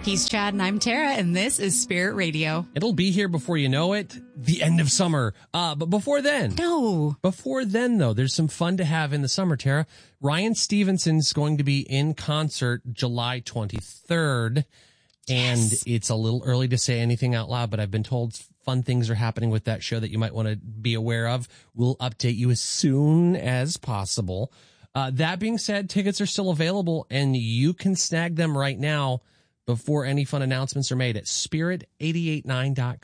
He's Chad and I'm Tara, and this is Spirit Radio. It'll be here before you know it, the end of summer. But before then. No. Before then, though, there's some fun to have in the summer, Tara. Ryan Stevenson's going to be in concert July 23rd. And it's a little early to say anything out loud, but I've been told fun things are happening with that show that you might want to be aware of. We'll update you as soon as possible. That being said, tickets are still available, and you can snag them right now before any fun announcements are made at spirit889.com.